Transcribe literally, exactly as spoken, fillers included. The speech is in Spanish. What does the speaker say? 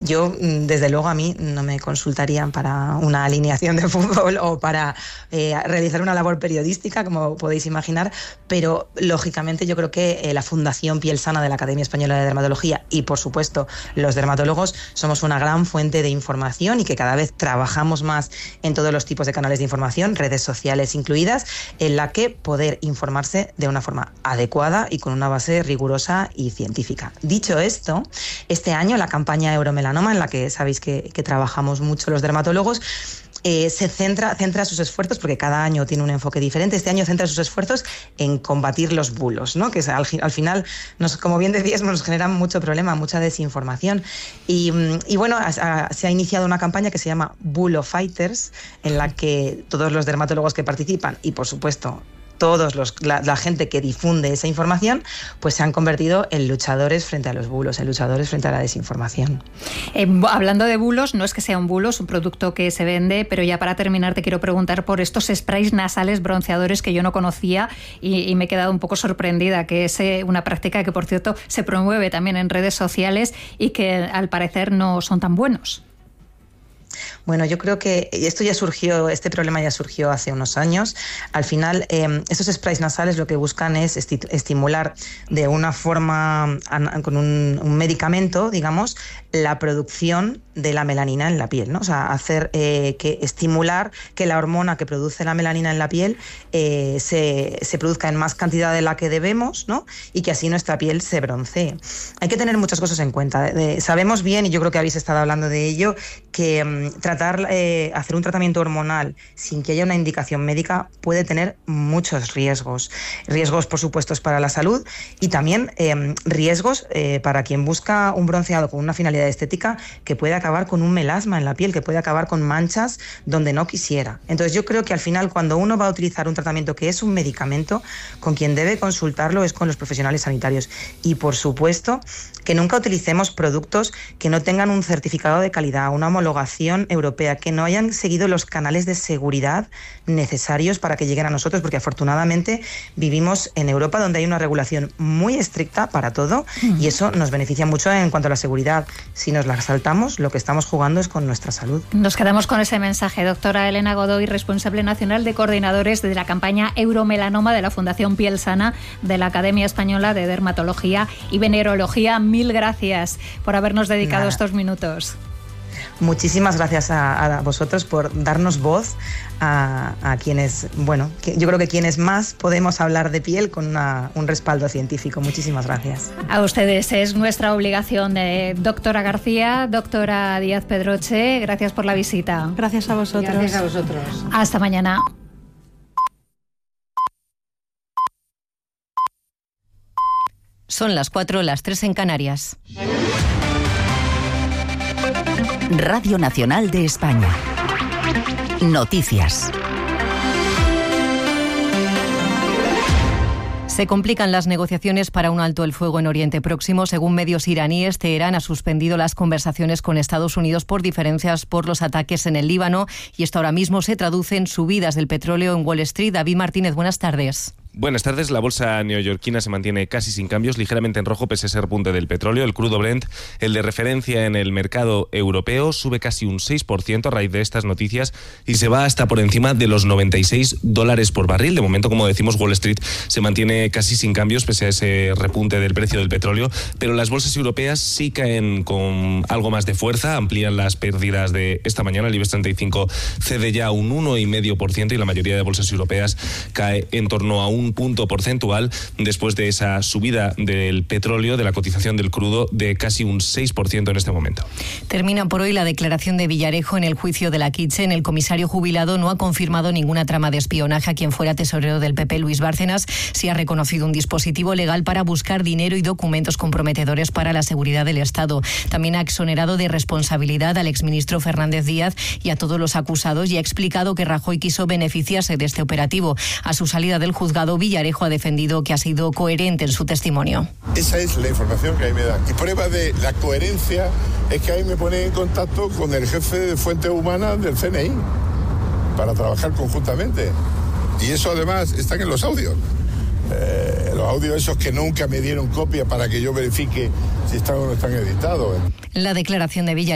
yo, desde luego, a mí no me consultarían para una alineación de fútbol o para eh, realizar una labor periodística, como podéis imaginar, pero lógicamente yo creo que eh, la Fundación Piel Sana de la Academia Española de Dermatología y, por supuesto, los dermatólogos somos una gran fuente de información y que cada vez trabajamos más en todos los tipos de canales de información, redes sociales incluidas, en la que poder informarse de una forma adecuada y con una base rigurosa y científica. Dicho esto, este año la campaña Euromelanoma, en la que sabéis que, que trabajamos mucho los dermatólogos, Eh, se centra, centra sus esfuerzos, porque cada año tiene un enfoque diferente, este año centra sus esfuerzos en combatir los bulos, ¿no? Que es, al, al final, nos, como bien decías, nos generan mucho problema, mucha desinformación. Y, y bueno, a, a, se ha iniciado una campaña que se llama Bulo Fighters, en la que todos los dermatólogos que participan y, por supuesto, todos los, la, la gente que difunde esa información, pues se han convertido en luchadores frente a los bulos, en luchadores frente a la desinformación. Eh, hablando de bulos, no es que sea un bulo, es un producto que se vende, pero ya para terminar te quiero preguntar por estos sprays nasales bronceadores que yo no conocía y, y me he quedado un poco sorprendida, que es eh, una práctica que, por cierto, se promueve también en redes sociales y que al parecer no son tan buenos. Bueno, yo creo que esto ya surgió, este problema ya surgió hace unos años. Al final, eh, estos sprays nasales lo que buscan es esti- estimular de una forma, con un, un medicamento, digamos, la producción de la melanina en la piel, ¿no? O sea, hacer eh, que estimular que la hormona que produce la melanina en la piel eh, se, se produzca en más cantidad de la que debemos, ¿no? Y que así nuestra piel se broncee. Hay que tener muchas cosas en cuenta. Eh, sabemos bien, y yo creo que habéis estado hablando de ello, que um, tratar, eh, hacer un tratamiento hormonal sin que haya una indicación médica puede tener muchos riesgos. Riesgos, por supuesto, para la salud y también eh, riesgos eh, para quien busca un bronceado con una finalidad estética que puede acabar con un melasma en la piel, que puede acabar con manchas donde no quisiera. Entonces yo creo que al final, cuando uno va a utilizar un tratamiento que es un medicamento, con quien debe consultarlo es con los profesionales sanitarios. Y, por supuesto, que nunca utilicemos productos que no tengan un certificado de calidad, una homologación europea, que no hayan seguido los canales de seguridad necesarios para que lleguen a nosotros, porque afortunadamente vivimos en Europa, donde hay una regulación muy estricta para todo, y eso nos beneficia mucho en cuanto a la seguridad. Si nos la saltamos, lo que estamos jugando es con nuestra salud. Nos quedamos con ese mensaje. Doctora Elena Godoy, responsable nacional de coordinadores de la campaña Euromelanoma de la Fundación Piel Sana de la Academia Española de Dermatología y Venerología. Mil gracias por habernos dedicado Nada. estos minutos. Muchísimas gracias a, a vosotros por darnos voz a, a quienes, bueno, que yo creo que quienes más podemos hablar de piel con una, un respaldo científico. Muchísimas gracias. A ustedes, es nuestra obligación. De doctora García, doctora Díaz Pedroche, gracias por la visita. Gracias a vosotros. Gracias a vosotros. Hasta mañana. Son las cuatro, las tres en Canarias. Radio Nacional de España. Noticias. Se complican las negociaciones para un alto el fuego en Oriente Próximo. Según medios iraníes, Teherán ha suspendido las conversaciones con Estados Unidos por diferencias por los ataques en el Líbano, y esto ahora mismo se traduce en subidas del petróleo en Wall Street. David Martínez, buenas tardes. Buenas tardes. La bolsa neoyorquina se mantiene casi sin cambios, ligeramente en rojo pese a ese repunte del petróleo. El crudo Brent, el de referencia en el mercado europeo, sube casi un seis por ciento a raíz de estas noticias y se va hasta por encima de los noventa y seis dólares por barril. De momento, como decimos, Wall Street se mantiene casi sin cambios pese a ese repunte del precio del petróleo, pero las bolsas europeas sí caen con algo más de fuerza, amplían las pérdidas de esta mañana. El IBEX treinta y cinco cede ya un uno coma cinco por ciento y la mayoría de bolsas europeas cae en torno a un punto porcentual después de esa subida del petróleo, de la cotización del crudo, de casi un seis por ciento en este momento. Termina por hoy la declaración de Villarejo en el juicio de la Kitchen. El comisario jubilado no ha confirmado ninguna trama de espionaje a quien fuera tesorero del P P, Luis Bárcenas. Sí ha reconocido un dispositivo legal para buscar dinero y documentos comprometedores para la seguridad del Estado. También ha exonerado de responsabilidad al exministro Fernández Díaz y a todos los acusados, y ha explicado que Rajoy quiso beneficiarse de este operativo. A su salida del juzgado, Villarejo ha defendido que ha sido coherente en su testimonio. Esa es la información que ahí me dan. Y prueba de la coherencia es que ahí me pone en contacto con el jefe de Fuentes Humanas del C N I para trabajar conjuntamente. Y eso además están en los audios. Eh, los audios esos que nunca me dieron copia para que yo verifique si están o no están editados. La declaración de Villarejo